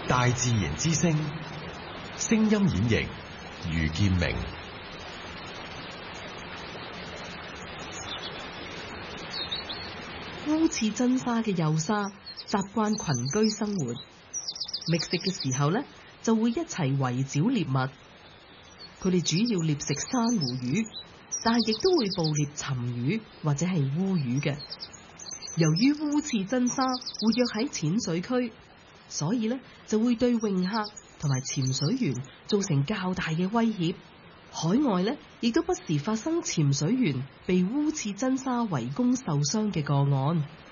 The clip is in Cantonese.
大自然之聲，聲音演繹余建明。 烏翅真沙嘅幼鯊習慣群居生活，覓食嘅時候呢，就會一齊圍剿獵物。佢哋主要獵食珊瑚魚，但係亦都會捕獵鱘魚或者係烏魚嘅。由於烏翅真沙活躍喺淺水區，所以呢就會對泳客同埋潛水員造成較大嘅威脅。海外呢亦都不時發生潛水員被烏翅真沙圍攻受傷嘅個案。